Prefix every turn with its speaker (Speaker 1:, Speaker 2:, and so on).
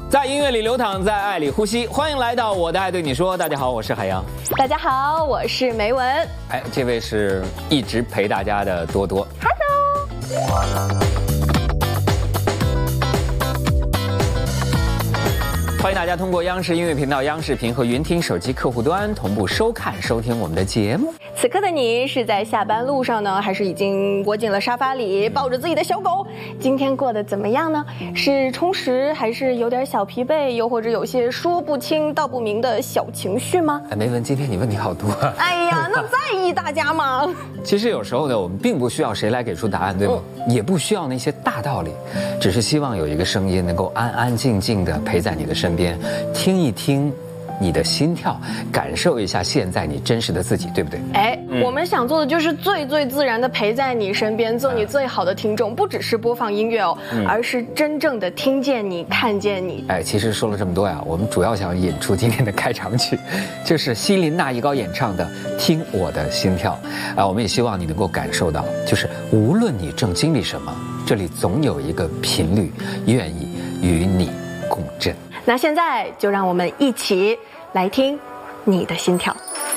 Speaker 1: 在音乐里流淌，在爱里呼吸。欢迎来到我的爱对你说。大家好，我是海洋。
Speaker 2: 大家好，我是梅文。
Speaker 1: 哎，这位是一直陪大家的多多。
Speaker 2: Hello。
Speaker 1: 欢迎大家通过央视音乐频道、央视频和云听手机客户端同步收看、收听我们的节目。
Speaker 2: 此刻的你是在下班路上呢，还是已经窝进了沙发里，抱着自己的小狗？今天过得怎么样呢？是充实，还是有点小疲惫，又或者有些说不清道不明的小情绪吗？
Speaker 1: 哎，梅文，今天你问题好多啊。
Speaker 2: 哎呀，那在意大家吗？
Speaker 1: 其实有时候呢，我们并不需要谁来给出答案，对吗？也不需要那些大道理，只是希望有一个声音能够安安静静地陪在你的身边，听一听你的心跳，感受一下现在你真实的自己，对不对？
Speaker 2: 哎，我们想做的就是最自然的陪在你身边，做你最好的听众，不只是播放音乐哦，而是真正的听见你，看见你。
Speaker 1: 哎，其实说了这么多呀，我们主要想引出今天的开场曲，就是希林娜依高演唱的《听我的心跳》啊，我们也希望你能够感受到，就是无论你正经历什么，这里总有一个频率愿意与你共振。
Speaker 2: 那现在就让我们一起来听你的心跳。